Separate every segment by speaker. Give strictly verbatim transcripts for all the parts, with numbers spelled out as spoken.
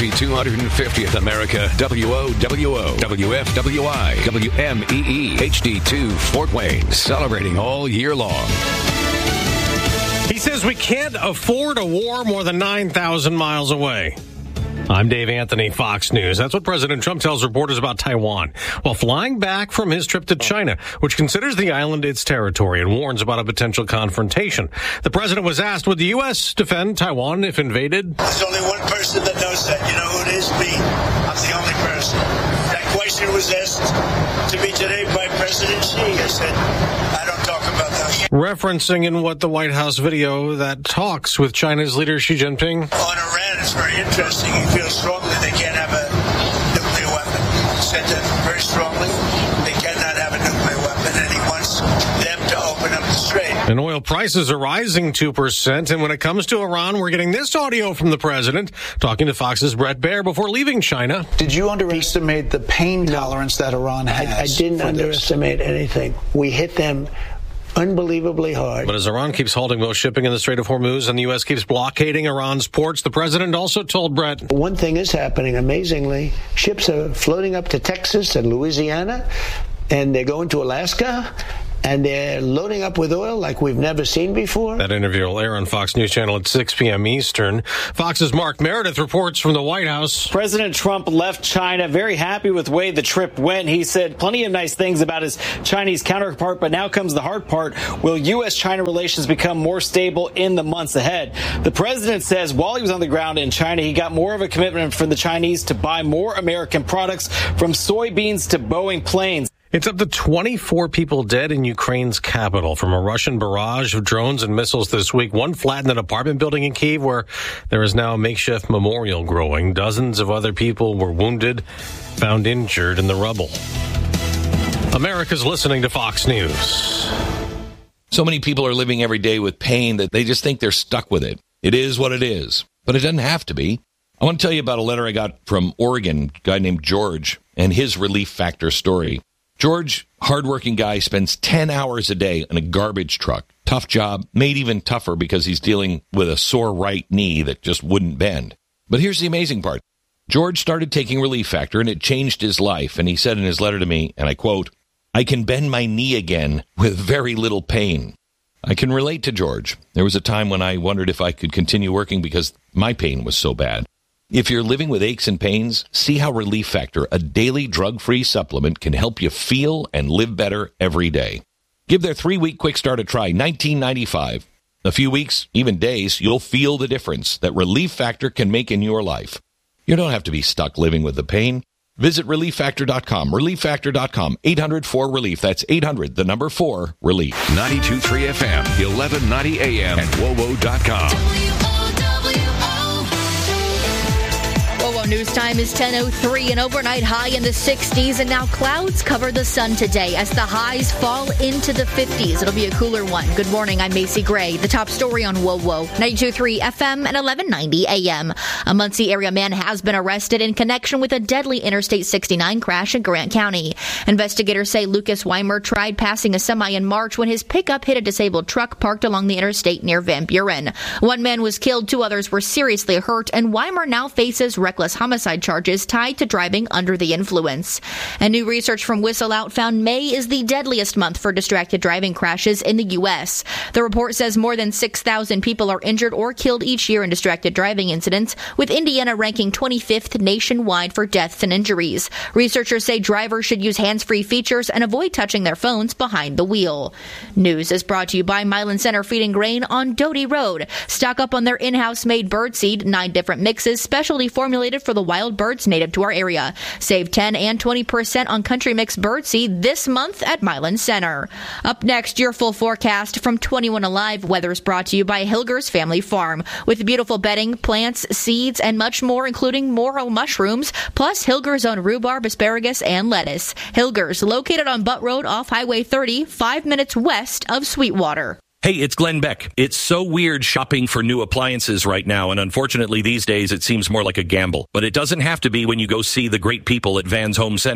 Speaker 1: Happy two hundred fiftieth America. W O W O, W F W I, W M E E, H D two, Fort Wayne. Celebrating all year long.
Speaker 2: He says we can't afford a war more than nine thousand miles away. I'm Dave Anthony, Fox News. That's what President Trump tells reporters about Taiwan while flying back from his trip to China, which considers the island its territory and warns about a potential confrontation. The president was asked, would the U S defend Taiwan if invaded?
Speaker 3: There's only one person that knows that. You know who it is? Me. I'm the only person. That question was asked to me today by President Xi. I said, I don't talk about that.
Speaker 2: Referencing in what the White House video that talks with China's leader Xi Jinping.
Speaker 3: On Iran, it's very interesting. He feels strongly they can't have a nuclear weapon. He said that very strongly. They cannot have a nuclear weapon, and he wants them to open up the strait.
Speaker 2: And oil prices are rising two percent. And when it comes to Iran, we're getting this audio from the president talking to Fox's Brett Baer before leaving China.
Speaker 4: Did you underestimate the pain tolerance that Iran has?
Speaker 5: I, I didn't underestimate this. anything. We hit them unbelievably hard.
Speaker 2: But as Iran keeps halting most shipping in the Strait of Hormuz and the U S keeps blockading Iran's ports, the president also told Brett.
Speaker 5: One thing is happening, amazingly. Ships are floating up to Texas and Louisiana, and they're going to Alaska, and they're loading up with oil like we've never seen before.
Speaker 2: That interview will air on Fox News Channel at six p.m. Eastern. Fox's Mark Meredith reports from the White House.
Speaker 6: President Trump left China very happy with the way the trip went. He said plenty of nice things about his Chinese counterpart, but now comes the hard part. Will U S China relations become more stable in the months ahead? The president says while he was on the ground in China, he got more of a commitment from the Chinese to buy more American products, from soybeans to Boeing planes.
Speaker 2: It's up to twenty-four people dead in Ukraine's capital from a Russian barrage of drones and missiles this week. One flattened an apartment building in Kyiv where there is now a makeshift memorial growing. Dozens of other people were wounded, found injured in the rubble. America's listening to Fox News.
Speaker 7: So many people are living every day with pain that they just think they're stuck with it. It is what it is, but it doesn't have to be. I want to tell you about a letter I got from Oregon, a guy named George, and his Relief Factor story. George, hardworking guy, spends ten hours a day in a garbage truck. Tough job, made even tougher because he's dealing with a sore right knee that just wouldn't bend. But here's the amazing part. George started taking Relief Factor, and it changed his life. And he said in his letter to me, and I quote, I can bend my knee again with very little pain. I can relate to George. There was a time when I wondered if I could continue working because my pain was so bad. If you're living with aches and pains, see how Relief Factor, a daily drug-free supplement, can help you feel and live better every day. Give their three-week quick start a try, nineteen ninety-five. A few weeks, even days, you'll feel the difference that Relief Factor can make in your life. You don't have to be stuck living with the pain. Visit relief factor dot com, relief factor dot com, eight hundred four relief. That's eight hundred, the number four, relief.
Speaker 1: ninety-two point three F M, eleven ninety A M, and W O W O dot com.
Speaker 8: News time is ten oh three, an overnight high in the sixties, and now clouds cover the sun today as the highs fall into the fifties. It'll be a cooler one. Good morning, I'm Macy Gray. The top story on W O W O, ninety-two point three F M and eleven ninety A M. A Muncie area man has been arrested in connection with a deadly Interstate sixty-nine crash in Grant County. Investigators say Lucas Weimer tried passing a semi in March when his pickup hit a disabled truck parked along the interstate near Van Buren. One man was killed, two others were seriously hurt, and Weimer now faces reckless homicide charges tied to driving under the influence. And new research from Whistle Out found May is the deadliest month for distracted driving crashes in the U S. The report says more than six thousand people are injured or killed each year in distracted driving incidents, with Indiana ranking twenty-fifth nationwide for deaths and injuries. Researchers say drivers should use hands-free features and avoid touching their phones behind the wheel. News is brought to you by Milan Center Feeding Grain on Doty Road. Stock up on their in-house made birdseed, nine different mixes, specially formulated for the wild birds native to our area. Save ten and twenty percent on Country Mix birdseed this month at Milan Center. Up next, your full forecast from twenty-one Alive. Weather is brought to you by Hilger's Family Farm, with beautiful bedding, plants, seeds, and much more, including morrow mushrooms, plus Hilger's own rhubarb, asparagus, and lettuce. Hilger's, located on Butt Road off Highway thirty, five minutes west of Sweetwater.
Speaker 9: Hey, it's Glenn Beck. It's so weird shopping for new appliances right now, and unfortunately these days it seems more like a gamble. But it doesn't have to be when you go see the great people at Vans Home Center.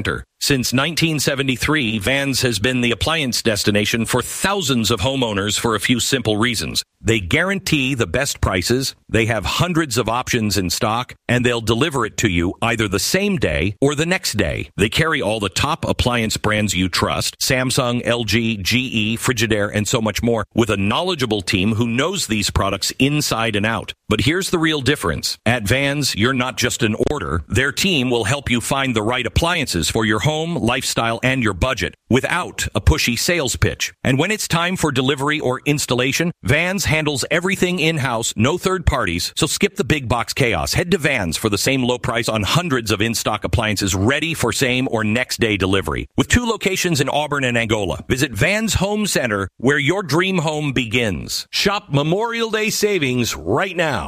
Speaker 9: Since nineteen seventy-three, Vans has been the appliance destination for thousands of homeowners for a few simple reasons. They guarantee the best prices, they have hundreds of options in stock, and they'll deliver it to you either the same day or the next day. They carry all the top appliance brands you trust, Samsung, L G, G E, Frigidaire, and so much more, with a knowledgeable team who knows these products inside and out. But here's the real difference. At Vans, you're not just an order. Their team will help you find the right appliances for your home, lifestyle, and your budget without a pushy sales pitch. And when it's time for delivery or installation, Vans handles everything in-house, no third parties, so skip the big box chaos. Head to Vans for the same low price on hundreds of in-stock appliances ready for same or next day delivery. With two locations in Auburn and Angola, visit Vans Home Center, where your dream home begins. Shop Memorial Day savings right now.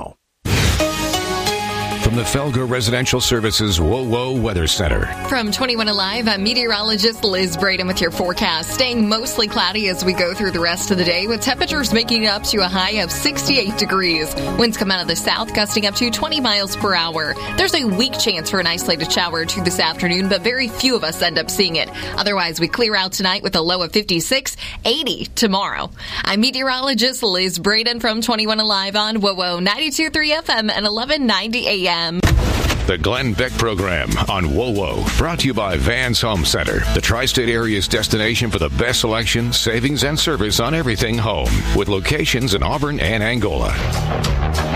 Speaker 1: From the Felger Residential Services Whoa Whoa Weather Center.
Speaker 10: From twenty-one Alive, I'm meteorologist Liz Braden with your forecast. Staying mostly cloudy as we go through the rest of the day, with temperatures making it up to a high of sixty-eight degrees. Winds come out of the south, gusting up to twenty miles per hour. There's a weak chance for an isolated shower or two this afternoon, but very few of us end up seeing it. Otherwise, we clear out tonight with a low of fifty-six, eighty tomorrow. I'm meteorologist Liz Braden from twenty-one Alive on Whoa Whoa ninety-two point three F M and eleven ninety A M.
Speaker 1: The Glenn Beck Program on Whoa Whoa, brought to you by Vans Home Center, the tri-state area's destination for the best selection, savings, and service on everything home, with locations in Auburn and Angola.